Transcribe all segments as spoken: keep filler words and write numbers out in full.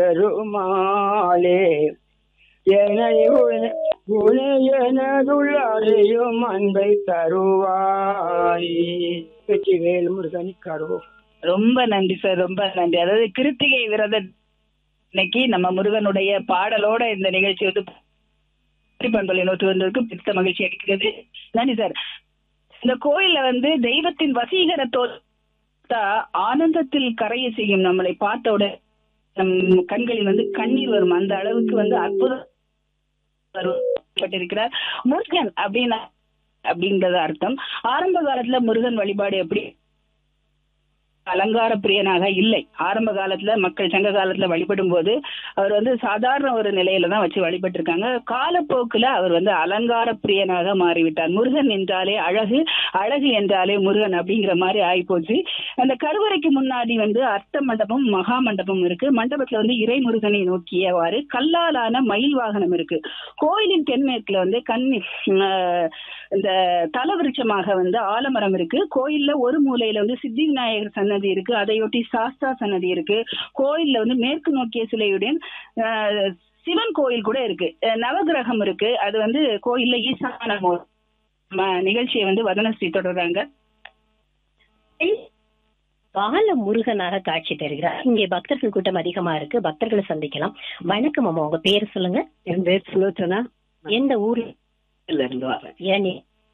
பெருமாளே என்னை உன- உனை எனதுள் அறியும் அன்பை தருவாய். வெற்றிவேல் முருகன் கரோ. ரொம்ப நன்றி சார், ரொம்ப நன்றி. அதாவது கிருத்திகை விரத இன்னைக்கு நம்ம முருகனுடைய பாடலோட இந்த நிகழ்ச்சி வந்து பண்பலை நூற்று வந்ததுக்கு பிடித்த மகிழ்ச்சி அளிக்கிறது. நன்றி சார். இந்த கோயில்ல வந்து தெய்வத்தின் வசீகரத்தோட ஆனந்தத்தில் கரைய செய்யும் நம்மளை பார்த்தோட நம் கண்களில் வந்து கண்ணீர் வரும். அந்த அளவுக்கு வந்து அற்புதம் பட்டிருக்கிறார் முருகன் அப்படின்னா அப்படிங்கறது அர்த்தம். ஆரம்ப காலத்துல முருகன் வழிபாடு எப்படி அலங்கார பிரியனாக இல்லை. ஆரம்ப காலத்துல மக்கள் சங்க காலத்துல வழிபடும் போது அவர் வந்து சாதாரண ஒரு நிலையில தான் வச்சு வழிபட்டு இருக்காங்க. காலப்போக்குல அவர் வந்து அலங்கார பிரியனாக மாறிவிட்டார். முருகன் என்றாலே அழகு, அழகு என்றாலே முருகன் அப்படிங்கிற மாதிரி ஆகி போச்சு. அந்த கருவறைக்கு முன்னாடி வந்து அர்த்த மண்டபம், மகா மண்டபம் இருக்கு. மண்டபத்துல வந்து இறை முருகனை நோக்கியவாறு கல்லாலான மயில் வாகனம் இருக்கு. கோயிலின் தென்மேற்குல வந்து கன்னி ஆஹ் இந்த தலவிருட்சமாக வந்து ஆலமரம் இருக்கு. கோயில்ல ஒரு மூலையில வந்து சித்தி விநாயகர் சன்னதி இருக்கு. அதையொட்டி சாஸ்தா சன்னதி இருக்கு. கோயில்ல வந்து மேற்கு நோக்கிய சிலையுடன் ஆஹ் சிவன் கோயில் கூட இருக்கு. அஹ் நவகிரகம் இருக்கு. அது வந்து கோயில்ல ஈசான மோ- ம- நிகழ்ச்சியை வந்து வதனஸ்ரீ தொடர்றாங்க. பால முருகனாக காட்சி தருகிறார். இங்கே பக்தர்கள் கூட்டம் அதிகமா இருக்கு. பக்தர்களை சந்திக்கலாம். வணக்கம் அம்மா, உங்க பேர் சொல்லுங்க. என் பேர் சுலோச்சனா. எந்த ஊர்ல இருந்து வரேன். ஏன்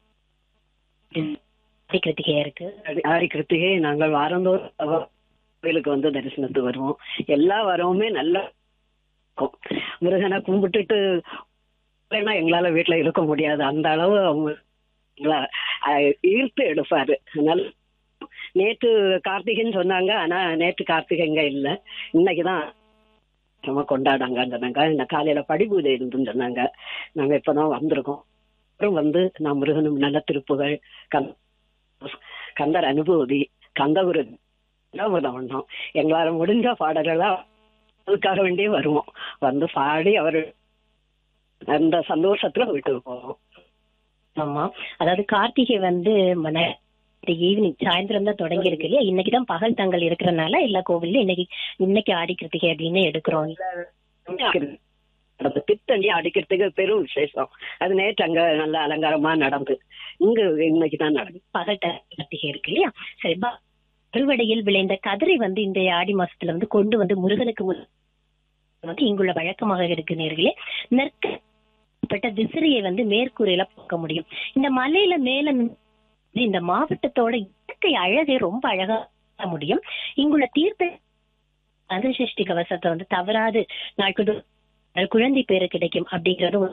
கிருத்திகையா இருக்கு? ஆடி கிருத்திகை நாங்கள் வாரந்தோறும் அவ- கோயிலுக்கு வந்து தரிசனத்துக்கு வருவோம். எல்லா வரவுமே நல்லா இருக்கும். முருகனை கும்பிட்டுட்டு இல்லைன்னா எங்களால வீட்டுல இருக்க முடியாது. அந்த அளவு அவங்க எங்களை, அஹ், ஈர்த்து எடுப்பாரு. அதனால நேற்று கார்த்திகைன்னு சொன்னாங்க. ஆனா நேற்று கார்த்திகை இங்க இல்ல. இன்னைக்குதான் நம்ம கொண்டாடாங்கன்னு சொன்னாங்க. இந்த காலையில படிபூஜை இருந்துன்னு சொன்னாங்க. நாங்க இப்பதான் வந்திருக்கோம். அப்புறம் வந்து நான் முருகனும் நல்ல திருப்புகள், கந்த கந்தர் அனுபூதி, கந்தகுரு பண்ணோம். எங்களால முடிஞ்ச பாடல்களா அதுக்காக வேண்டியே வருவோம். வந்து பாடி அவர் அந்த சந்தோஷத்துல வீட்டுக்கு போவோம். ஆமா, அதாவது கார்த்திகை வந்து ஈவினிங் சாயந்தரம் தான் தொடங்கி இருக்கு இல்லையா? இன்னைக்குதான் பகல் தங்கள் இருக்கிறனால எல்லா கோவில்ல இன்னைக்கு இன்னைக்கு ஆடி கிருத்திகை அப்படின்னு எடுக்கிறோம். நடந்து பித்தண்டி அடிக்கிறதுக்கு பெரும் விசேஷம். அது நேற்று அங்க நல்ல அலங்காரமா நடந்து இங்க இன்னைக்கு தான் நடந்து பகல் த- கார்த்திகை இருக்கு இல்லையா? சரி, ப- அறுவடையில் விளைந்த கதிரை வந்து இந்த ஆடி மாசத்துல வந்து கொண்டு வந்து முருகனுக்கு மு- வந்து இங்குள்ள வழக்கமாக இருக்கு நேர்களே. நெற்கப்பட்ட விசிறியை வந்து மேற்கூரையில பார்க்க முடியும். இந்த மலையில மேல நின்னு இந்த மாவட்டத்தோட இயற்கை அழகை ரொம்ப அழகா பார்க்க முடியும். இங்குள்ள தீர்த்த கந்தசஷ்டி கவசத்தை வந்து தவறாது நாட்கள் குழந்தை பேரு கிடைக்கும் அப்படிங்கறது ஒரு-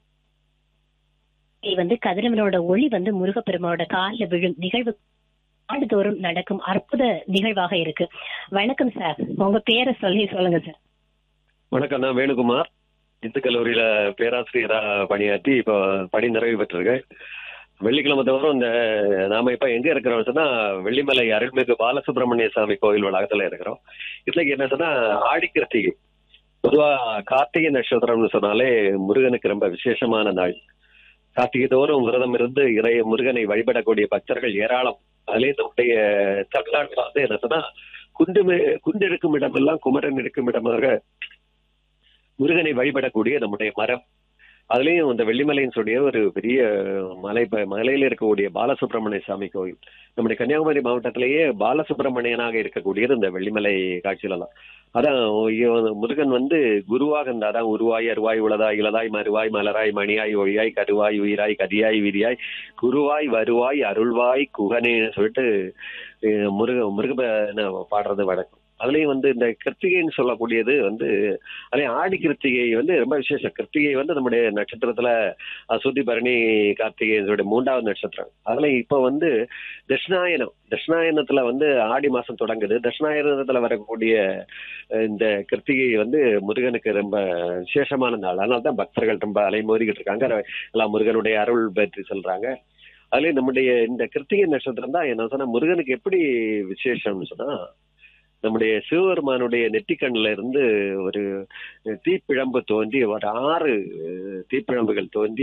இது வந்து கதிரவனோட ஒளி வந்து முருகப்பெருமானோட காலில் விழும் நிகழ்வு ஆண்டுதோறும் நடக்கும் அற்புத நிகழ்வாக இருக்கு. வணக்கம் சார், உங்க பேரை சொல்லி சொல்லுங்க சார். வணக்கம், நான் வேணுகுமார். இந்து கல்லூரியில பேராசிரியரா பணியாற்றி இப்போ பணி நிறைவு பெற்றிருக்கேன். வெள்ளிக்கிழமை தவிர இந்த நாம இப்ப எங்க இருக்கிறோம் சொன்னா வெள்ளிமலை அருள்மிகு பாலசுப்ரமணிய சாமி கோயில் வளாகத்துல இருக்கிறோம். இன்னைக்கு என்ன சொன்னா ஆடி கிருத்திகை. பொதுவா கார்த்திகை நட்சத்திரம்னு சொன்னாலே முருகனுக்கு ரொம்ப விசேஷமான நாள். கார்த்திகை தோறும் விரதம் இருந்து இறை முருகனை வழிபடக்கூடிய பக்தர்கள் ஏராளம். அதிலே நம்முடைய தமிழ்நாட்டில் வந்து என்ன சொன்னா குண்டு குண்டு இருக்கும் இடமெல்லாம் குமரன் இருக்கும் இடமாக முருகனை வழிபடக்கூடிய நம்முடைய மரம். அதுலயும் இந்த வெள்ளிமலைன்னு சொல்லிய ஒரு பெரிய மலை, மலையில இருக்கக்கூடிய பாலசுப்ரமணிய சாமி கோயில். நம்முடைய கன்னியாகுமரி மாவட்டத்திலேயே பாலசுப்ரமணியனாக இருக்கக்கூடியது இந்த வெள்ளிமலை காட்சியில தான். அதான் முருகன் வந்து குருவாக இருந்தா தான் உருவாய் அருவாய் உளதாய் இளதாய் மறுவாய் மலராய் மணியாய் ஒழியாய் கருவாய் உயிராய் கதியாய் விதியாய் குருவாய் வருவாய் அருள்வாய் குகனேன்னு சொல்லிட்டு அஹ் முருக முருக பாடுறது வழக்கம். அதுலயும் வந்து இந்த கிருத்திகைன்னு சொல்லக்கூடியது வந்து அதுலயும் ஆடி கிருத்திகை வந்து ரொம்ப விசேஷம். கிருத்திகை வந்து நம்முடைய நட்சத்திரத்துல அசுத்தி பரணி கார்த்திகை மூன்றாவது நட்சத்திரம். அதுல இப்ப வந்து தட்சிணாயனம் தட்சிணாயனத்துல வந்து ஆடி மாசம் தொடங்குது. தட்சிணாயனத்துல வரக்கூடிய இந்த கிருத்திகை வந்து முருகனுக்கு ரொம்ப விசேஷமான நாள். அதனால்தான் பக்தர்கள் ரொம்ப அலைமோதிக்கிட்டு இருக்காங்க. எல்லாம் முருகனுடைய அருள் பற்றி சொல்றாங்க. அதுலயும் நம்முடைய இந்த கிருத்திகை நட்சத்திரம் தான் என்ன சொன்னா முருகனுக்கு எப்படி விசேஷம்னு சொன்னா நம்முடைய சிவபெருமானுடைய நெற்றிக்கண்ணுல இருந்து ஒரு தீப்பிழம்பு தோன்றி ஒரு ஆறு தீப்பிழம்புகள் தோன்றி